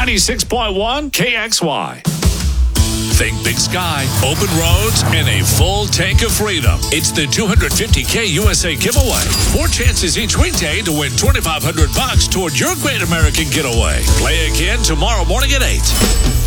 96.1 KXY. Think big sky, open roads, and a full tank of freedom. It's the 250K USA giveaway. 4 chances each weekday to win $2,500 toward your great American getaway. Play again tomorrow morning at 8.